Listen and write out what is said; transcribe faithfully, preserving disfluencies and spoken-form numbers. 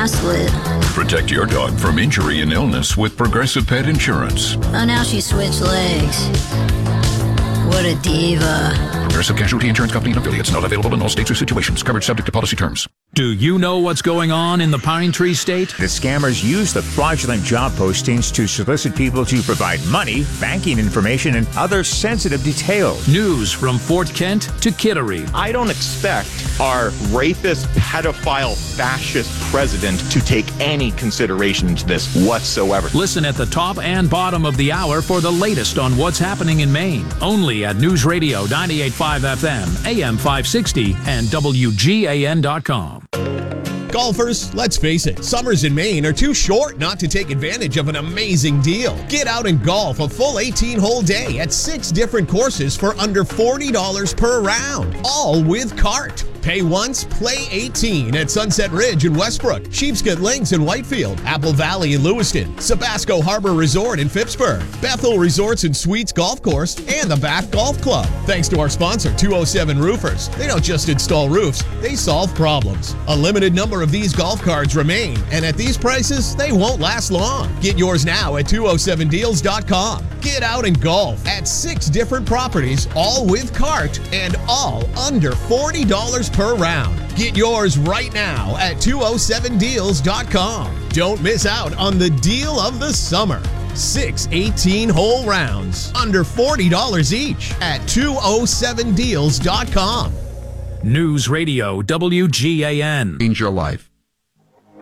ass lit. Protect your dog from injury and illness with Progressive Pet Insurance. Oh, now she switched legs. What a diva. Progressive Casualty Insurance Company and affiliates. Not available in all states or situations. Coverage subject to policy terms. Do you know what's going on in the Pine Tree State? The scammers use the fraudulent job postings to solicit people to provide money, banking information, and other sensitive details. News from Fort Kent to Kittery. I don't expect our rapist, pedophile, fascist president to take any consideration into this whatsoever. Listen at the top and bottom of the hour for the latest on what's happening in Maine. Only at News Radio ninety-eight point five F M, A M five sixty, and W G A N dot com. Golfers, let's face it, summers in Maine are too short not to take advantage of an amazing deal. Get out and golf a full eighteen-hole day at six different courses for under forty dollars per round, all with cart. Pay once, play eighteen at Sunset Ridge in Westbrook, Sheepscot Links in Whitefield, Apple Valley in Lewiston, Sabasco Harbor Resort in Phippsburg, Bethel Resorts and Suites Golf Course, and the Bath Golf Club. Thanks to our sponsor, two oh seven Roofers. They don't just install roofs, they solve problems. A limited number of these golf cards remain, and at these prices, they won't last long. Get yours now at two oh seven deals dot com. Get out and golf at six different properties, all with cart, and all under forty dollars per round. Get yours right now at two oh seven deals dot com. Don't miss out on the deal of the summer. Six eighteen-hole rounds, under forty dollars each at two oh seven deals dot com. News Radio W G A N. Change your life.